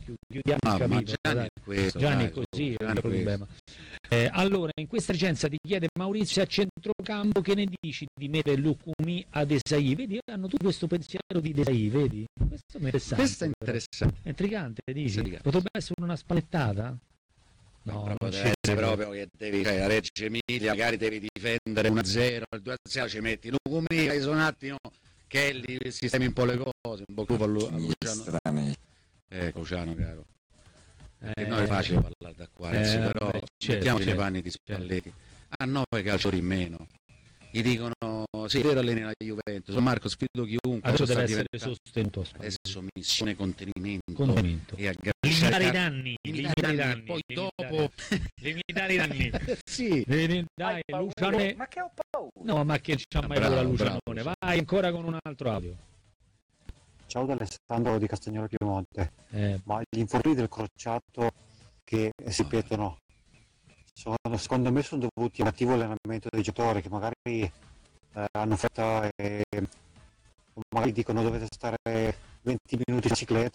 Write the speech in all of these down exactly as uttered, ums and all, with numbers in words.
chiudiamo no, il capitolo. Gianni è, questo, Gianni dai, è così, Gianni è il problema. Eh, allora, in questa urgenza ti chiede Maurizio a centrocampo, che ne dici di mettere Lucumi ad Esai? Vedi, hanno tutto questo pensiero di Esai, vedi? Questo è interessante. Questo è interessante. È intrigante, dici? Intrigante. Potrebbe essere una spallettata? No, no non c'è proprio che devi, cioè, a Reggio Emilia magari devi difendere uno a zero, il due a zero ci metti Lucumi, hai un attimo Kelly, sistemi un po' le cose, un po' cupo a Luciano. Eh, Luciano, caro. Eh, non è facile parlare da qua, ragazzi, eh, però beh, certo, mettiamoci certo, i panni di Spalletti. Ha nove calciatori in meno. Gli dicono, sì, vero, alleni la Juventus, Marco, sfido chiunque. Adesso deve essere sostenuto. Adesso missione contenimento, contenimento. E limitare i danni, limitare i danni, poi dopo limitare i danni. Sì. Dai, Lucianone. Ma che ho paura. No, ma che c'ha mai paura Lucianone? Vai ancora con un altro audio. Ciao da Alessandro di Castagnola Piemonte. Eh. Ma gli infortuni del crociato che si ripetono, sono, secondo me sono dovuti al cattivo allenamento dei giocatori che magari eh, hanno fretta e magari dicono dovete stare venti minuti in bicicletta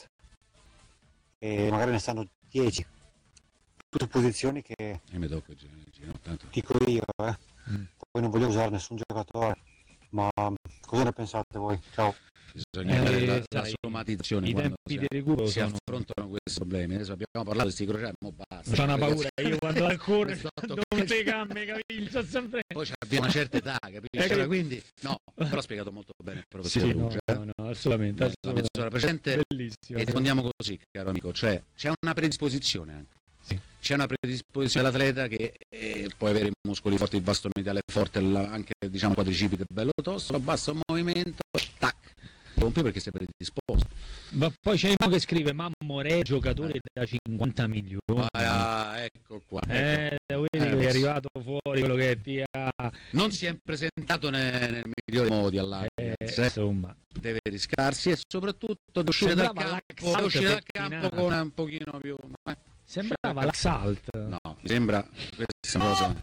e magari ne stanno dieci. Tutte posizioni che e mi tocco, no, tanto. dico io, eh. mm. Poi non voglio usare nessun giocatore, ma cosa ne pensate voi? Ciao. Bisogna avere eh, la, la somatizzazione i quando tempi si, di recupero si sono... affrontano questi problemi. Adesso abbiamo parlato di questi crociati, ma basta. C'ho una paura, io quando al correre non te gambe, capisci? Sempre... Poi abbiamo una certa età, capisci? Allora, quindi, no, però ho spiegato molto bene il professore sì, Rugia. No, no, no, assolutamente. La mezz'ora precedente. Bellissimo. E rispondiamo così, caro amico, cioè c'è una predisposizione anche. Sì. C'è una predisposizione dell'atleta che eh, può avere i muscoli forti, il vasto mediale forte, la, anche diciamo quadricipite bello tosto, basso movimento, tac, rompi perché sei predisposto. Ma poi c'è uno che scrive Mammo Re, giocatore da cinquanta milioni. Ah, ecco qua. Eh, ecco. Vedi eh, che è arrivato fuori quello che ti ha... Non si è presentato nel, nel migliore modi all'A eh, insomma. Deve riscarsi e soprattutto di uscire dal campo, uscire dal campo con un pochino più... Eh. Sembrava l'Axalt. No, mi sembra questa cosa.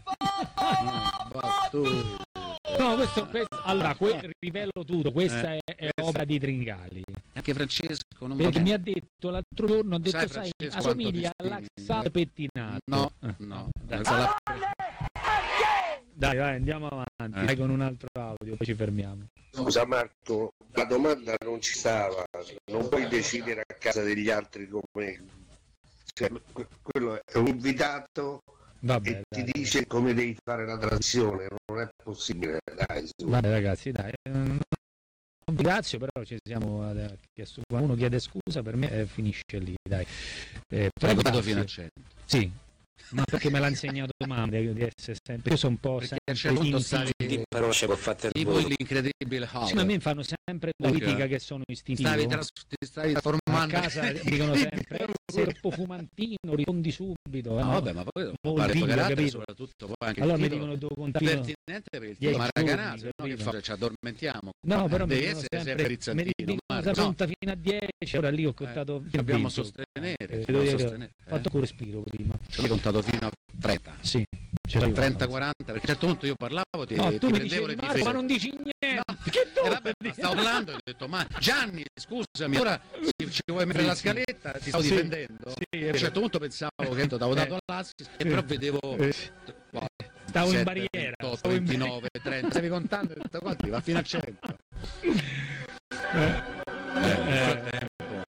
No, questo, questo allora que, rivelo tutto, questa eh, è, è opera di Tringali. Anche Francesco non perché mi ha detto l'altro giorno, ha detto sai, sai, Francesco, assomiglia all'Axalt pettinato. No, no. Dai, la... dai, vai, andiamo avanti, eh. Vai con un altro audio, poi ci fermiamo. Scusa Marco, la domanda non ci stava, non puoi decidere a casa degli altri come... Cioè, quello è un invitato Vabbè, e dai, ti dice dai. Come devi fare la trasmissione, non è possibile, dai. Su. Vabbè ragazzi, dai, non ringrazio, però ci siamo chiesto, uno chiede scusa, per me eh, finisce lì, dai. Eh, però fino a cento. Sì. Ma perché me l'ha insegnato mamma di essere sempre, io sono un po' perché sempre in stavi, però ci può fare tipo l'incredibile Hulk. Sì, ma a me fanno sempre la okay. critica che sono istintivo. Stavi tras- ti stavi trasformando a casa, dicono sempre sei troppo fumantino, rispondi subito. No, no? Vabbè, ma poi non fare il carattere, soprattutto poi anche allora mi dicono devo contare pertinente per il titolo Maracanazo, no, che fa, ci addormentiamo. No, però devi mi essere sempre rizzantino, cosa pronta fino a dieci, ora lì ho contato eh, dobbiamo sostenere, ho fatto un respiro prima. Io ho contato fino a trenta. Sì. trenta quaranta, perché a un certo punto io parlavo ti, no, ti tu mi prendevo dicevi, le Marco, ma non dici niente. No. Che tu? Eh, vabbè, stavo parlando e ho detto ma Gianni scusami, ora ci vuoi mettere la scaletta, ti stavo sì. difendendo Sì, a un certo punto pensavo che ti avevo dato eh. all'assist e però vedevo eh. wow, stavo sette, in barriera ventotto, ventinove, trenta, stavi contando e ho detto quanti va fino a cento. eh. Eh. Eh.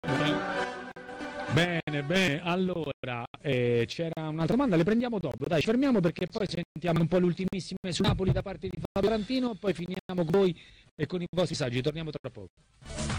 Bene, bene, allora eh, c'era un'altra domanda, le prendiamo dopo, dai, ci fermiamo perché poi sentiamo un po' le ultimissime su Napoli da parte di Fabio Tarantino, poi finiamo con voi e con i vostri messaggi, torniamo tra poco.